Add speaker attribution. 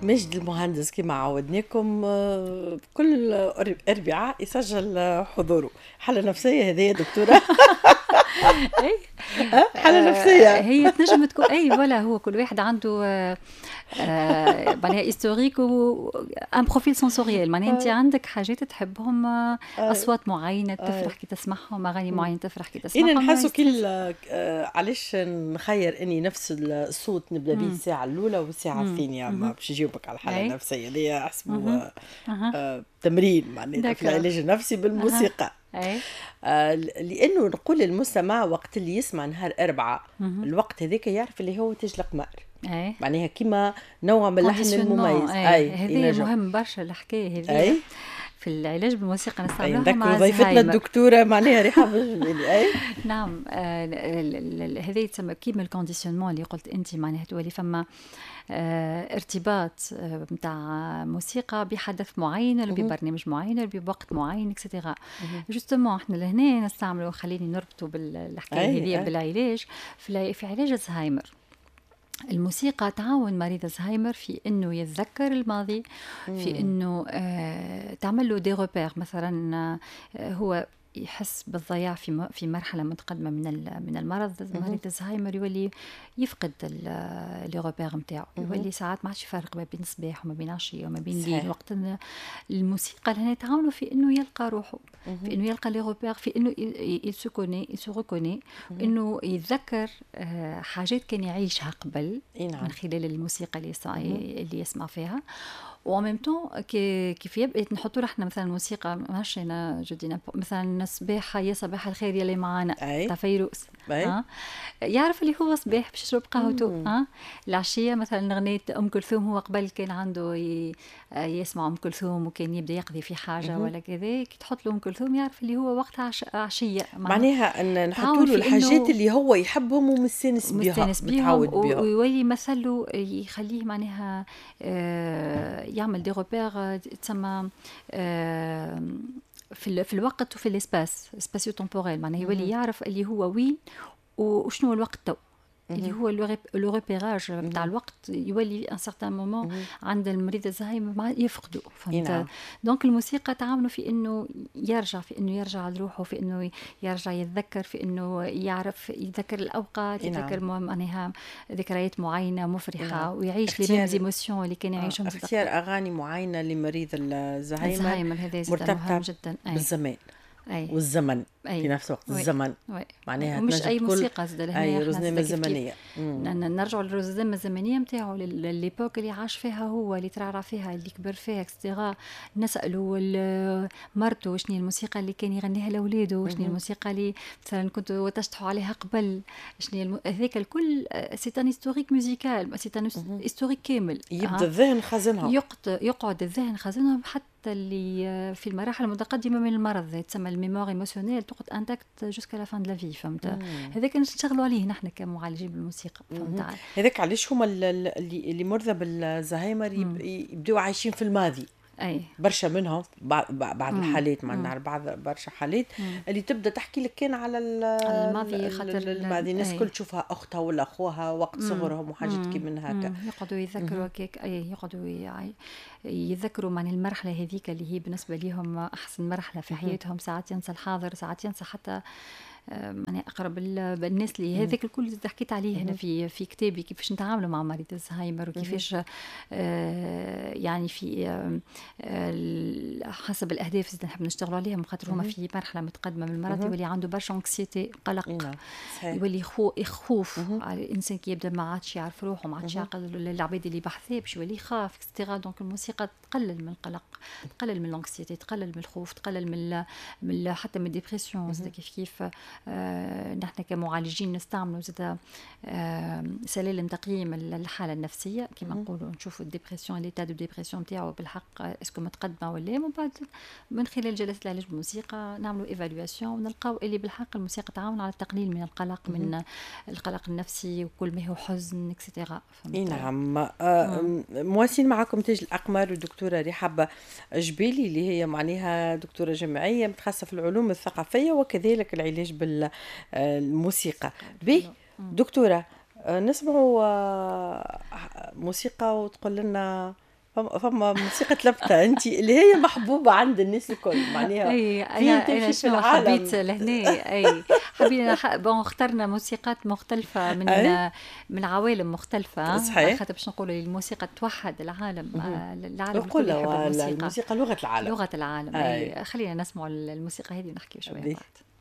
Speaker 1: ماجد المهندس كما عودناكم كل أربعاء يسجل حضوره. حالة نفسية هذه يا دكتورة؟
Speaker 2: اي
Speaker 1: حالة نفسية.
Speaker 2: هي تنجم تكون اي ولا هو كل واحد عنده معناها هيستوريك و ان بروفيل سنسوريال. معناها انت عندك حاجات تحبهم، اصوات معينه تفرح كي تسمعهم، اغاني معينه تفرح كي
Speaker 1: إن
Speaker 2: تسمعهم.
Speaker 1: نحسوا كل علاش نخير إني نفس الصوت نبدأ به الساعة الأولى والساعة الثانية، ما باش نجاوبك على الحالة النفسية دي أحسبوا تمرين معناتها في العلاج النفسي بالموسيقى. لأنه نقول للمستمع وقت اللي يسمع نهار أربعة الوقت هذاك يعرف اللي هو تاج القمر، معناها كيما نوع من اللحن المميز.
Speaker 2: هذه مهم برشا الحكاية هذه في العلاج بالموسيقى نستعملوها مع
Speaker 1: ضيفتنا الدكتورة معناها ريحة بالجميل.
Speaker 2: نعم، هذا يتسمى كيما الكونديسيونمون اللي قلت أنت، معناها تولي فما ارتباط متاع موسيقى بحدث معين ولا ببرنامج معين ولا بوقت معين اكسترا. جوستومون احنا لهنا نستعملوا، خليني نربطوا بالحكايه هذه بالعلاج. في علاج الزهايمر الموسيقى تعاون مريض الزهايمر في انه يتذكر الماضي، في انه تعمل له دي روبير. مثلا هو يحس بالضياع في مرحله متقدمه من المرض، مريض الزهايمر يولي يفقد لي روبير نتاعو، يولي ساعات ما عادش يفرق ما بين الصباح وما بين عشيه وما بين الليل. وقت الموسيقى هنا تعاونوا في انه يلقى روحه، في انه يلقى لي روبير، في انه يسو انه يتذكر حاجات كان يعيشها قبل من خلال الموسيقى اللي يسمع فيها. وميم طون كيف يبقى نحطوا احنا مثلا موسيقى ماشي انا جدينا مثلا صباح يا صباح الخير يلي معانا تاع فيروز، يعرف اللي هو صباح باش يشرب قهوته. العشيه مثلا اغنيه ام كلثوم، هو قبل كان عنده يسمع ام كلثوم وكان يبدا يقضي في حاجه ولا كذا، كي تحط له ام كلثوم يعرف اللي هو وقتها عشيه،
Speaker 1: معناها ان نحطوا له الحاجات اللي هو يحبهم ومستانس بها متعود بها،
Speaker 2: ويولي يمثله يخليه معناها يعمل دي روبير تسمى في الوقت وفي الاسباس سباسيو تمبوريل. معناها يولي يعرف اللي هو وين وشنو الوقت تو، اللي هو لو ريبيراج نتاع الوقت. يولي ان سارتان مومون عند المريض الزهايمر يفقده، فهمت؟ دونك الموسيقى تعاونوا في انه يرجع لروحه، في انه يرجع يتذكر، في انه يتذكر الاوقات، يتذكر معناها ذكريات معينه مفرحه، ويعيش لي ميم ايموشن اللي كان يعيشهم.
Speaker 1: اختيار اغاني معينه لمريض الزهايمر
Speaker 2: مرتبطه جدا
Speaker 1: بالزمان والزمن في نفس الوقت. الزمن
Speaker 2: معناها مش اي موسيقى زاد لهنا،
Speaker 1: اي رزنامه زمنيه.
Speaker 2: نرجعوا للرزنامه الزمنيه نتاعو، لليبوك اللي عاش فيها هو، اللي ترعرع فيها، اللي كبر فيها اكسترا. نسالوا مرته شنو الموسيقى اللي كان يغنيها لاولاده، شنو الموسيقى اللي مثلا كنتوا تشطحوا عليها قبل، شنو هذاك الكل. سي ان هيستوريك ميوزيكال، سي ان هيستوريك كامل.
Speaker 1: يبدا الذهن خزنها،
Speaker 2: يقعد الذهن خزنها حتى اللي في المراحل المتقدمه من المرض، تسمى الميمور ايموشنيل، تقعد انتاكت جوسكا لا فان دو لا في. فهمت؟ هذاك نشتغلوا عليه نحن كمعالجين بالموسيقى. فهمت؟
Speaker 1: هذاك علاش هما اللي مرضى بالزهايمر يبداو عايشين في الماضي. برشا منهم بعض الحالات، ما نعرف برشا حالات اللي تبدا تحكي لك كان على
Speaker 2: الماضي، خاطر
Speaker 1: الماضي الناس كل تشوفها اختها ولا اخوها وقت صغرهم وحاجات كي من هكا،
Speaker 2: يقعدوا يذكروا هكاك، يقعدوا يذكروا مع المرحله هذيك اللي هي بالنسبه لهم احسن مرحله في حياتهم. ساعات ينسى الحاضر، ساعات ينسى حتى يعني اقرب الناس اللي هذاك الكل اللي حكيت عليه هنا في كتابي، كيفاش نتعاملوا مع مريض الزهايمر، وكيفاش يعني في حسب الاهداف اللي نحب نشتغلوا عليهم، خاطر هما في مرحله متقدمه من المرض يولي عنده برشا انكسيتي، قلق، يولي خوف على الانسان كي يبدا ما عادش يعرف روحه، ما عادش يعقل العباد اللي بحثيه، باش يولي يخاف اكسترا. دونك الموسيقى تقلل من القلق، تقلل من الانكسيتي، تقلل من الخوف، تقلل من حتى من الديبرسيون. كيف نحن كمعالجين نستعملوا زاد سلالم تقييم الحاله النفسيه كما نقولوا، نشوفوا الديبرسيون اللي تاع الديبرسيون تاعو بالحق اسكو متقدمه ولا، ومن بعد من خلال جلسه العلاج بالموسيقى نعملوا ايفالواسيون ونلقاو اللي بالحق الموسيقى تعاون على التقليل من القلق، من القلق النفسي وكل ما هو حزن اكسترا.
Speaker 1: نعم. مواصلين معكم تاج الأقمر والدكتورة رحاب جبيلي اللي هي معناها دكتورة جامعية متخصصة في العلوم الثقافية وكذلك العلاج بالموسيقى. دكتورة، نسمعوا موسيقى وتقول لنا فما موسيقى لبتة انت اللي هي محبوبة عند الناس الكل معناها.
Speaker 2: اي انا شنو حبيت لهنا. اي حبينا بون اخترنا موسيقات مختلفة من عوالم مختلفة.
Speaker 1: صحيح.
Speaker 2: خاطر باش نقولوا الموسيقى توحد العالم. العالم
Speaker 1: الكل يحب الموسيقى. الموسيقى لغة العالم.
Speaker 2: لغة العالم. اي خلينا نسمع الموسيقى هذه ونحكي شوية بعد.